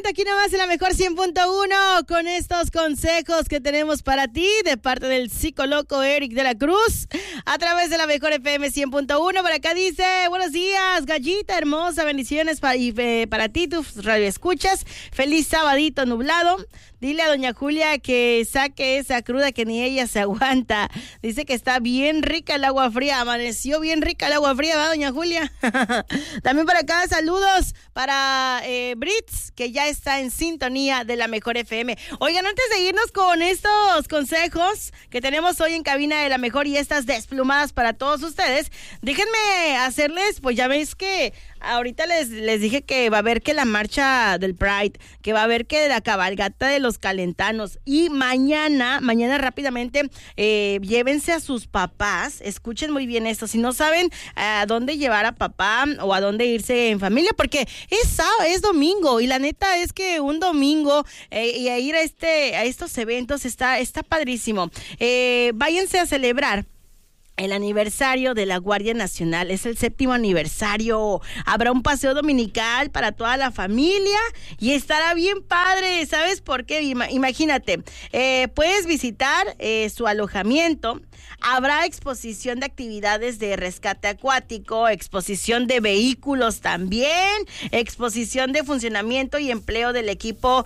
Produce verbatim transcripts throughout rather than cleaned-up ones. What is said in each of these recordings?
aquí nomás en la mejor cien punto uno con estos consejos que tenemos para ti de parte del psicoloco Eric de la Cruz a través de la mejor F M cien punto uno. Por acá dice, buenos días, gallita hermosa, bendiciones para, y, eh, para ti, tus radioescuchas. Feliz sabadito nublado. Dile a doña Julia que saque esa cruda que ni ella se aguanta. Dice que está bien rica el agua fría. Amaneció bien rica el agua fría, ¿va, doña Julia? También por acá, saludos para eh, Brits, que ya está en sintonía de la mejor F M. Oigan, antes de irnos con estos consejos que tenemos hoy en cabina de la mejor y estas desplumadas para todos ustedes, déjenme hacerles, pues ya ves que ahorita les, les dije que va a haber que la marcha del Pride, que va a haber que la cabalgata de los calentanos, y mañana, mañana rápidamente, eh, llévense a sus papás, escuchen muy bien esto, si no saben a dónde llevar a papá o a dónde irse en familia, porque es sábado, es domingo, y la neta es que un domingo eh, y a ir a este, a estos eventos está, está padrísimo. Eh, váyanse a celebrar el aniversario de la Guardia Nacional, es el séptimo aniversario. Habrá un paseo dominical para toda la familia y estará bien padre. ¿Sabes por qué? Imagínate, eh, puedes visitar eh, su alojamiento. Habrá exposición de actividades de rescate acuático, exposición de vehículos también, exposición de funcionamiento y empleo del equipo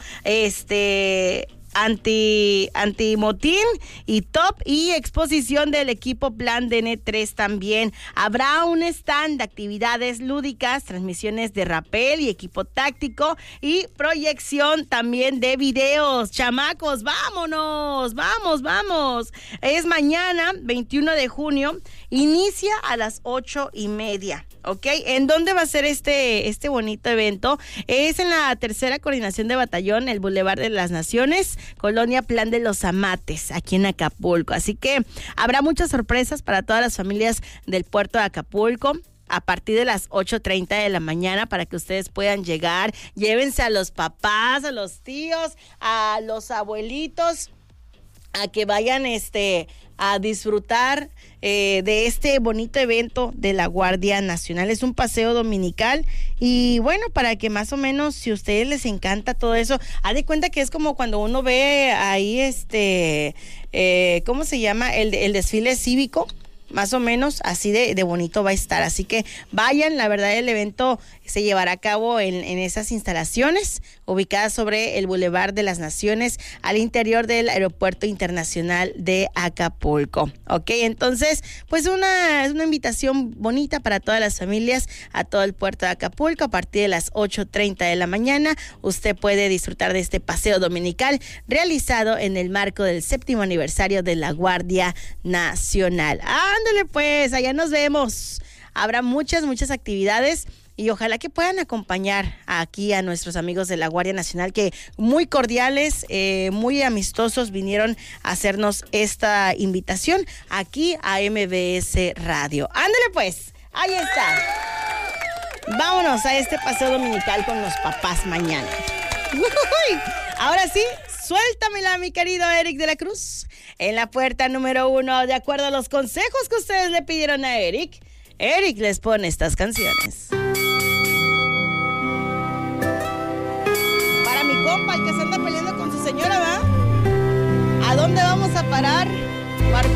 este anti antimotín y top, y exposición del equipo Plan D N tres también. Habrá un stand de actividades lúdicas, transmisiones de rappel y equipo táctico y proyección también de videos. Chamacos, vámonos, vamos, vamos. Es mañana, veintiuno de junio, inicia a las ocho y media. ¿Ok? ¿En dónde va a ser este, este bonito evento? Es en la tercera coordinación de batallón, el Boulevard de las Naciones, Colonia Plan de los Amates, aquí en Acapulco. Así que habrá muchas sorpresas para todas las familias del puerto de Acapulco a partir de las ocho treinta de la mañana para que ustedes puedan llegar. Llévense a los papás, a los tíos, a los abuelitos, a que vayan este a disfrutar eh, de este bonito evento de la Guardia Nacional. Es un paseo dominical y bueno, para que más o menos, si a ustedes les encanta todo eso, haz de cuenta que es como cuando uno ve ahí este, eh, ¿cómo se llama? El, el desfile cívico. Más o menos así de, de bonito va a estar. Así que vayan, la verdad el evento se llevará a cabo en, en esas instalaciones ubicadas sobre el Boulevard de las Naciones al interior del Aeropuerto Internacional de Acapulco. Ok, entonces pues una, es una invitación bonita para todas las familias a todo el puerto de Acapulco. A partir de las ocho treinta de la mañana usted puede disfrutar de este paseo dominical realizado en el marco del séptimo aniversario de la Guardia Nacional. Ándale pues, allá nos vemos. Habrá muchas, muchas actividades y ojalá que puedan acompañar aquí a nuestros amigos de la Guardia Nacional, que muy cordiales, eh, muy amistosos vinieron a hacernos esta invitación aquí a M B S Radio. Ándale pues, ahí está. Vámonos a este paseo dominical con los papás mañana. Uy, ahora sí, suéltamela, mi querido Eric de la Cruz. En la puerta número uno, de acuerdo a los consejos que ustedes le pidieron a Eric, Eric les pone estas canciones. Para mi compa, el que se anda peleando con su señora, ¿va? ¿A dónde vamos a parar?